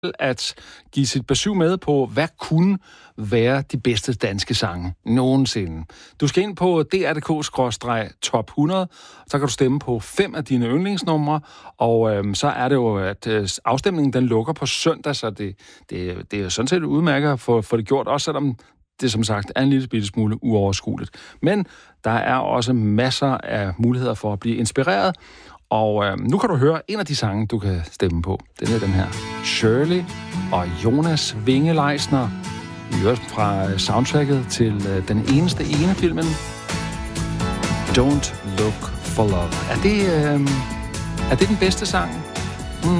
at give sit besøg med på, hvad kunne være de bedste danske sange nogensinde. Du skal ind på dr.dk/top 100, så kan du stemme på 5 af dine yndlingsnumre, og så er det jo, at afstemningen den lukker på søndag, så det er sådan set udmærket at få det gjort, også selvom det som sagt er en lille bitte smule uoverskueligt. Men der er også masser af muligheder for at blive inspireret, og nu kan du høre en af de sange, du kan stemme på. Den er den her. Shirley og Jonas Winge-Leisner. Vi hører fra soundtracket til den eneste ene filmen. Don't Look for Love. Er det den bedste sang?